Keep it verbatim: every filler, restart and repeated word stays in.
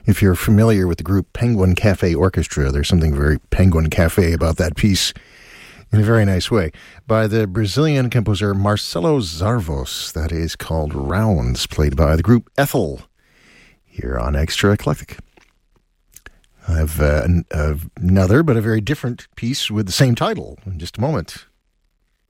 If you're familiar with the group Penguin Cafe Orchestra, there's something very Penguin Cafe about that piece in a very nice way. By the Brazilian composer Marcelo Zarvos, that is called Rounds, played by the group Ethel, here on Extra Eclectic. I have uh, an, uh, another, but a very different piece with the same title in just a moment.